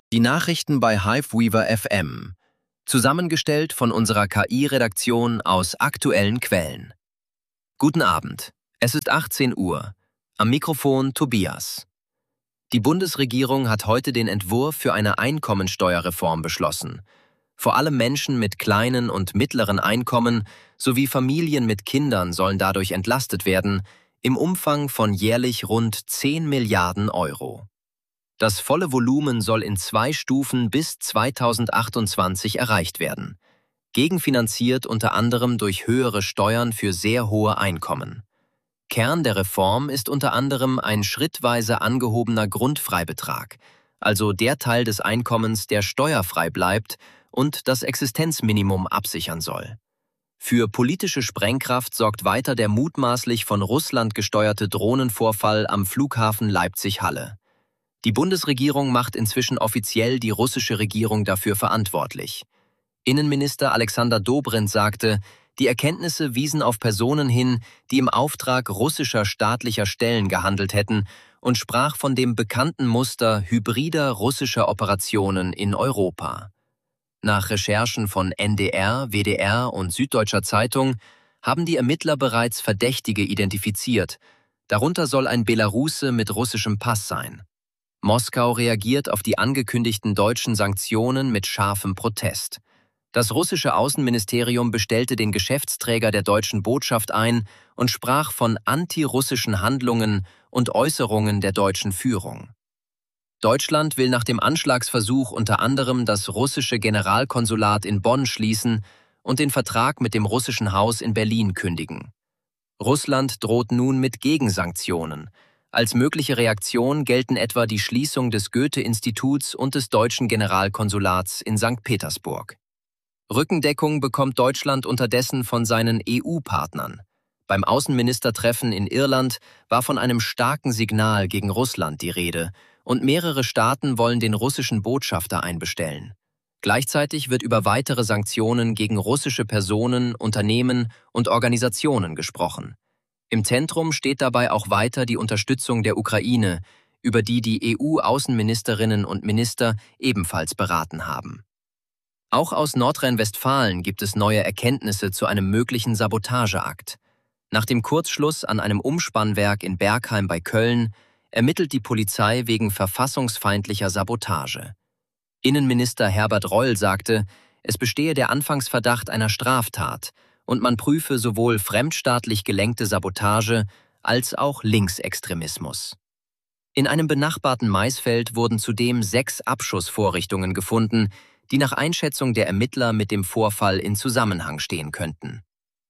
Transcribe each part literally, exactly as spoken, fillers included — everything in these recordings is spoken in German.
Die Nachrichten bei Hiveweaver F M, zusammengestellt von unserer K I-Redaktion aus aktuellen Quellen. Guten Abend, es ist achtzehn Uhr. Am Mikrofon Tobias. Die Bundesregierung hat heute den Entwurf für eine Einkommensteuerreform beschlossen. Vor allem Menschen mit kleinen und mittleren Einkommen sowie Familien mit Kindern sollen dadurch entlastet werden, im Umfang von jährlich rund zehn Milliarden Euro. Das volle Volumen soll in zwei Stufen bis zweitausendachtundzwanzig erreicht werden. Gegenfinanziert unter anderem durch höhere Steuern für sehr hohe Einkommen. Kern der Reform ist unter anderem ein schrittweise angehobener Grundfreibetrag, also der Teil des Einkommens, der steuerfrei bleibt und das Existenzminimum absichern soll. Für politische Sprengkraft sorgt weiter der mutmaßlich von Russland gesteuerte Drohnenvorfall am Flughafen Leipzig-Halle. Die Bundesregierung macht inzwischen offiziell die russische Regierung dafür verantwortlich. Innenminister Alexander Dobrindt sagte, die Erkenntnisse wiesen auf Personen hin, die im Auftrag russischer staatlicher Stellen gehandelt hätten, und sprach von dem bekannten Muster hybrider russischer Operationen in Europa. Nach Recherchen von N D R, W D R und Süddeutscher Zeitung haben die Ermittler bereits Verdächtige identifiziert. Darunter soll ein Belarusse mit russischem Pass sein. Moskau reagiert auf die angekündigten deutschen Sanktionen mit scharfem Protest. Das russische Außenministerium bestellte den Geschäftsträger der deutschen Botschaft ein und sprach von antirussischen Handlungen und Äußerungen der deutschen Führung. Deutschland will nach dem Anschlagsversuch unter anderem das russische Generalkonsulat in Bonn schließen und den Vertrag mit dem russischen Haus in Berlin kündigen. Russland droht nun mit Gegensanktionen. Als mögliche Reaktion gelten etwa die Schließung des Goethe-Instituts und des deutschen Generalkonsulats in Sankt Petersburg. Rückendeckung bekommt Deutschland unterdessen von seinen E U-Partnern. Beim Außenministertreffen in Irland war von einem starken Signal gegen Russland die Rede und mehrere Staaten wollen den russischen Botschafter einbestellen. Gleichzeitig wird über weitere Sanktionen gegen russische Personen, Unternehmen und Organisationen gesprochen. Im Zentrum steht dabei auch weiter die Unterstützung der Ukraine, über die die E U-Außenministerinnen und Minister ebenfalls beraten haben. Auch aus Nordrhein-Westfalen gibt es neue Erkenntnisse zu einem möglichen Sabotageakt. Nach dem Kurzschluss an einem Umspannwerk in Bergheim bei Köln ermittelt die Polizei wegen verfassungsfeindlicher Sabotage. Innenminister Herbert Reul sagte, es bestehe der Anfangsverdacht einer Straftat und man prüfe sowohl fremdstaatlich gelenkte Sabotage als auch Linksextremismus. In einem benachbarten Maisfeld wurden zudem sechs Abschussvorrichtungen gefunden, die nach Einschätzung der Ermittler mit dem Vorfall in Zusammenhang stehen könnten.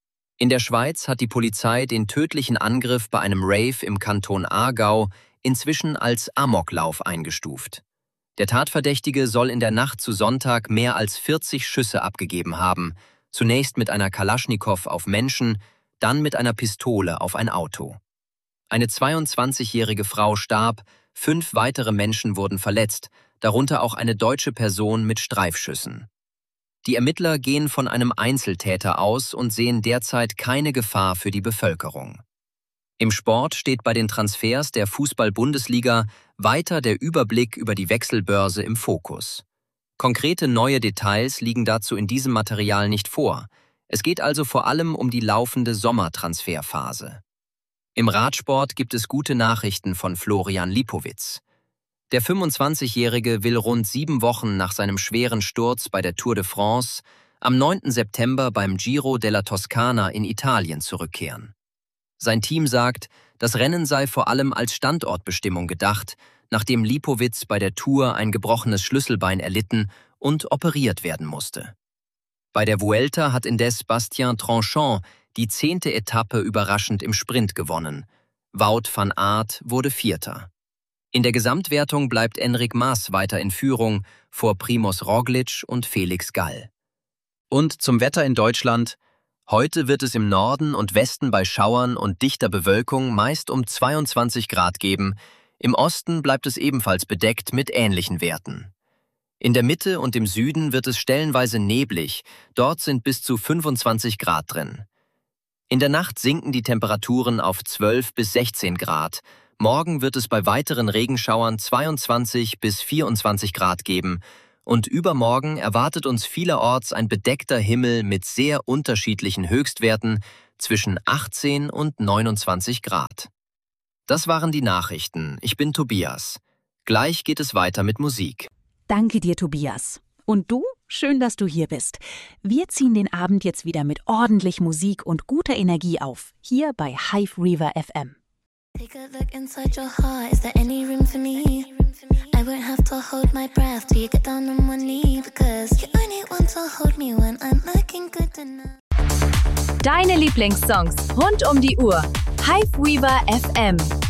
In der Schweiz hat die Polizei den tödlichen Angriff bei einem Rave im Kanton Aargau inzwischen als Amoklauf eingestuft. Der Tatverdächtige soll in der Nacht zu Sonntag mehr als vierzig Schüsse abgegeben haben, zunächst mit einer Kalaschnikow auf Menschen, dann mit einer Pistole auf ein Auto. Eine zweiundzwanzigjährige Frau starb, fünf weitere Menschen wurden verletzt, darunter auch eine deutsche Person mit Streifschüssen. Die Ermittler gehen von einem Einzeltäter aus und sehen derzeit keine Gefahr für die Bevölkerung. Im Sport steht bei den Transfers der Fußball-Bundesliga weiter der Überblick über die Wechselbörse im Fokus. Konkrete neue Details liegen dazu in diesem Material nicht vor. Es geht also vor allem um die laufende Sommertransferphase. Im Radsport gibt es gute Nachrichten von Florian Lipowitz. Der fünfundzwanzigjährige will rund sieben Wochen nach seinem schweren Sturz bei der Tour de France am neunten September beim Giro della Toscana in Italien zurückkehren. Sein Team sagt, das Rennen sei vor allem als Standortbestimmung gedacht, nachdem Lipowitz bei der Tour ein gebrochenes Schlüsselbein erlitten und operiert werden musste. Bei der Vuelta hat indes Bastien Tranchant die zehnte Etappe überraschend im Sprint gewonnen. Wout van Aert wurde Vierter. In der Gesamtwertung bleibt Enric Mas weiter in Führung vor Primož Roglič und Felix Gall. Und zum Wetter in Deutschland. Heute wird es im Norden und Westen bei Schauern und dichter Bewölkung meist um zweiundzwanzig Grad geben. Im Osten bleibt es ebenfalls bedeckt mit ähnlichen Werten. In der Mitte und im Süden wird es stellenweise neblig, dort sind bis zu fünfundzwanzig Grad drin. In der Nacht sinken die Temperaturen auf zwölf bis sechzehn Grad, Morgen wird es bei weiteren Regenschauern zweiundzwanzig bis vierundzwanzig Grad geben und übermorgen erwartet uns vielerorts ein bedeckter Himmel mit sehr unterschiedlichen Höchstwerten zwischen achtzehn und neunundzwanzig Grad. Das waren die Nachrichten. Ich bin Tobias. Gleich geht es weiter mit Musik. Danke dir, Tobias. Und du? Schön, dass du hier bist. Wir ziehen den Abend jetzt wieder mit ordentlich Musik und guter Energie auf, hier bei Hive River F M. Take a look inside your heart, is there any room for me? I won't have to hold my breath till you get down on one knee, because you only want to hold me when I'm looking good enough. Deine Lieblingssongs rund um die Uhr. Hive River F M.